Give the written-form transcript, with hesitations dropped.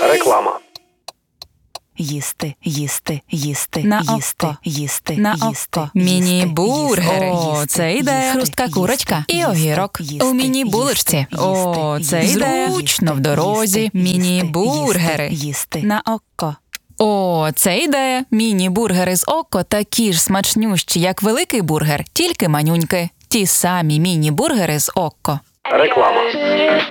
Реклама. Їсти, їсти, їсти, На їсти, око. їсти, На їсти, око. Міні-бургери. їсти, О, це ідея. їсти, Хрустка їсти, курочка і їсти, огірок. їсти, У міні-булочці. їсти, О, їсти, це їсти, ідея. Зручно в дорозі. їсти, Міні-бургери. їсти. На око. О, це ідея. Міні-бургери з око такі ж смачнющі, як великий бургер, тільки манюньки. Ті самі міні-бургери з око. Реклама.